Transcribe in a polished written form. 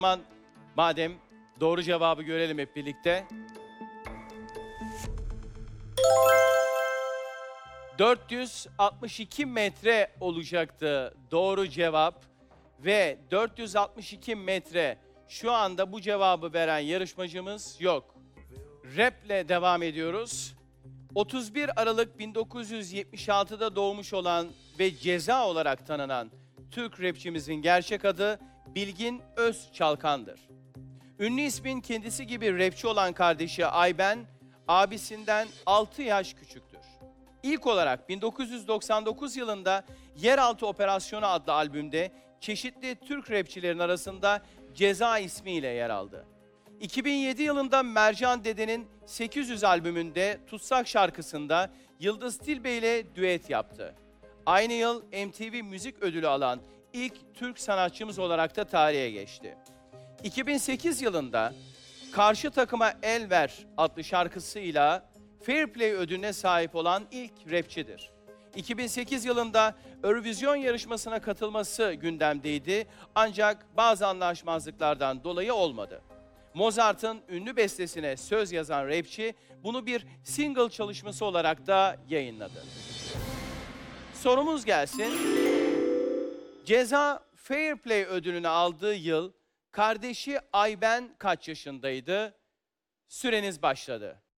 zaman madem doğru cevabı görelim hep birlikte. 462 metre olacaktı doğru cevap ve 462 metre şu anda bu cevabı veren yarışmacımız yok. Rap'le devam ediyoruz. 31 Aralık 1976'da doğmuş olan ve Ceza olarak tanınan Türk rapçimizin gerçek adı Bilgin Özçalkan'dır. Ünlü ismin kendisi gibi rapçi olan kardeşi Ayben, abisinden 6 yaş küçüktür. İlk olarak 1999 yılında Yeraltı Operasyonu adlı albümde çeşitli Türk rapçilerin arasında Ceza ismiyle yer aldı. 2007 yılında Mercan Dede'nin 800 albümünde Tutsak şarkısında Yıldız Tilbe ile düet yaptı. Aynı yıl MTV Müzik Ödülü alan ilk Türk sanatçımız olarak da tarihe geçti. 2008 yılında Karşı Takıma El Ver adlı şarkısıyla Fair Play ödülüne sahip olan ilk rapçidir. 2008 yılında Eurovision yarışmasına katılması gündemdeydi ancak bazı anlaşmazlıklardan dolayı olmadı. Mozart'ın ünlü bestesine söz yazan rapçi bunu bir single çalışması olarak da yayınladı. Sorumuz gelsin. Ceza Fair Play ödülünü aldığı yıl kardeşi Ayben kaç yaşındaydı? Süreniz başladı.